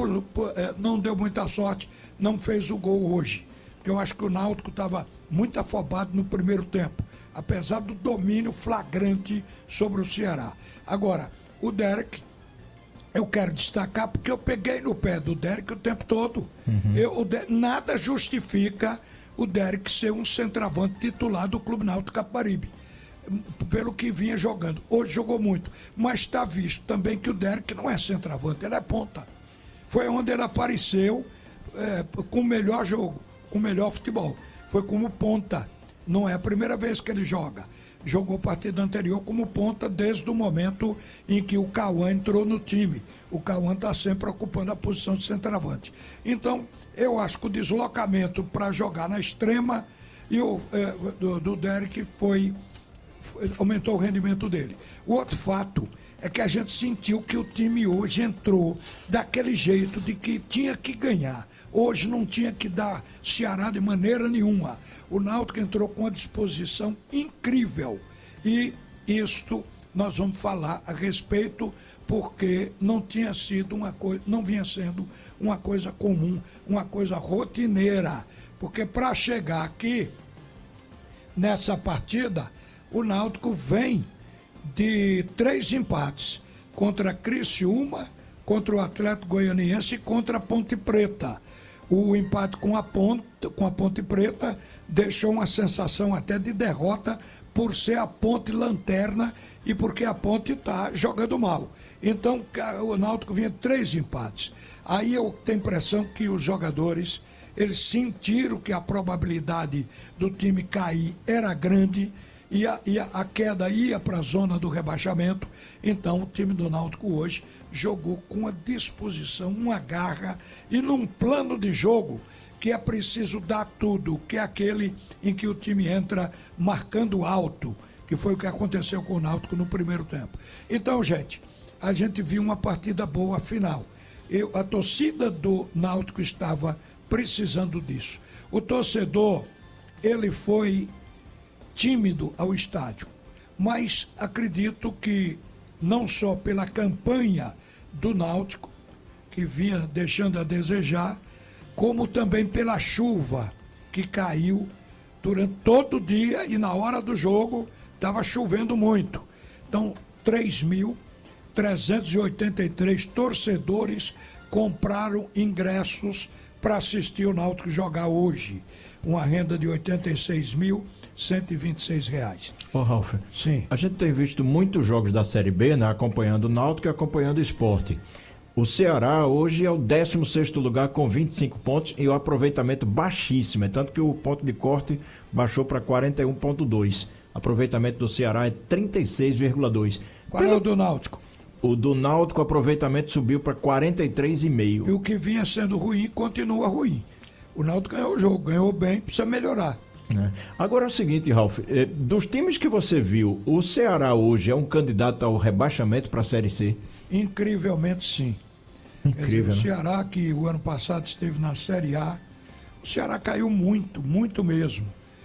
não deu muita sorte, não fez o gol hoje. Porque eu acho que o Náutico estava muito afobado no primeiro tempo, apesar do domínio flagrante sobre o Ceará. Agora, o Derek, eu quero destacar porque eu peguei no pé do Derek o tempo todo. Nada justifica o Derek ser um centroavante titular do Clube Náutico Capibaribe, pelo que vinha jogando. Hoje jogou muito, mas está visto também que o Derek não é centroavante, ele é ponta. Foi onde ele apareceu com o melhor jogo, com o melhor futebol. Foi como ponta. Não é a primeira vez que ele joga. Jogou partida anterior como ponta desde o momento em que o Cauã entrou no time. O Cauã está sempre ocupando a posição de centroavante. Então, eu acho que o deslocamento para jogar na extrema e do Derek aumentou o rendimento dele. O outro fato é que a gente sentiu que o time hoje entrou daquele jeito de que tinha que ganhar. Hoje não tinha que dar Ceará de maneira nenhuma. O Náutico entrou com uma disposição incrível. E isto nós vamos falar a respeito, porque não tinha sido não vinha sendo uma coisa comum, uma coisa rotineira. Porque para chegar aqui, nessa partida, o Náutico vem de 3 empates contra Criciúma, contra o Atlético Goianiense e contra a Ponte Preta. O empate com a Ponte Preta deixou uma sensação até de derrota por ser a Ponte lanterna e porque a Ponte está jogando mal. Então o Náutico vinha 3 empates. Aí eu tenho a impressão que os jogadores eles sentiram que a probabilidade do time cair era grande e a queda ia para a zona do rebaixamento. Então o time do Náutico hoje jogou com uma disposição, uma garra e num plano de jogo que é preciso dar tudo, que é aquele em que o time entra marcando alto, que foi o que aconteceu com o Náutico no primeiro tempo. Então, gente, a gente viu uma partida boa afinal. A torcida do Náutico estava precisando disso. O torcedor, ele foi tímido ao estádio, mas acredito que não só pela campanha do Náutico, que vinha deixando a desejar, como também pela chuva que caiu durante todo o dia e na hora do jogo estava chovendo muito. Então, 3.383 torcedores compraram ingressos para assistir o Náutico jogar hoje. Uma renda de R$ 86.126. Ô, Ralf, sim. A gente tem visto muitos jogos da Série B, né, acompanhando o Náutico e acompanhando o Sport. O Ceará hoje é o 16º lugar com 25 pontos e o aproveitamento baixíssimo, é tanto que o ponto de corte baixou para 41,2. Aproveitamento do Ceará é 36,2. Qual é o do Náutico? O do Náutico, o aproveitamento subiu para 43,5. E o que vinha sendo ruim continua ruim. O Náutico ganhou o jogo, ganhou bem, precisa melhorar. Agora é o seguinte, Ralf, dos times que você viu, o Ceará hoje é um candidato ao rebaixamento para a Série C? Incrivelmente sim. Incrível, dizer, o Ceará, que o ano passado esteve na Série A, o Ceará caiu muito, muito mesmo.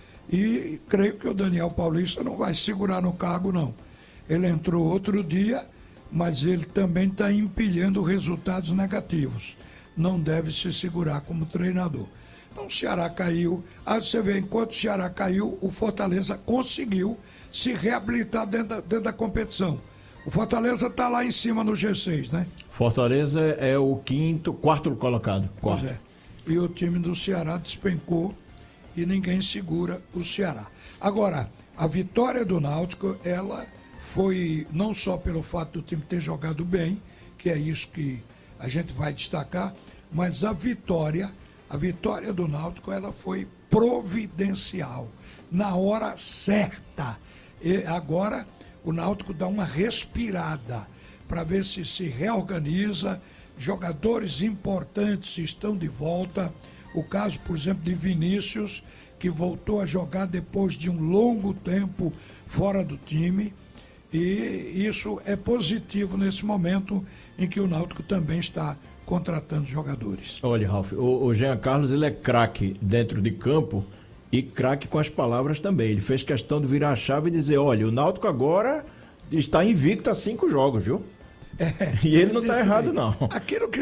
E creio que o Daniel Paulista não vai segurar no cargo, não. Ele entrou outro dia, mas ele também está empilhando resultados negativos. Não deve se segurar como treinador. Então o Ceará caiu. Aí você vê, enquanto o Ceará caiu, o Fortaleza conseguiu se reabilitar dentro da competição. O Fortaleza está lá em cima no G6, né? Fortaleza é o quarto colocado. Quarto. Pois é. E o time do Ceará despencou e ninguém segura o Ceará. Agora, a vitória do Náutico, ela foi não só pelo fato do time ter jogado bem, que é isso que a gente vai destacar, mas a vitória do Náutico, ela foi providencial, na hora certa. E agora o Náutico dá uma respirada para ver se reorganiza, jogadores importantes estão de volta. O caso, por exemplo, de Vinícius, que voltou a jogar depois de um longo tempo fora do time. E isso é positivo nesse momento em que o Náutico também está contratando jogadores. Olha, Ralf, o Jean Carlos, ele é craque dentro de campo e craque com as palavras também. Ele fez questão de virar a chave e dizer, olha, o Náutico agora está invicto a 5 jogos, viu? E ele não está errado, não. Aquilo que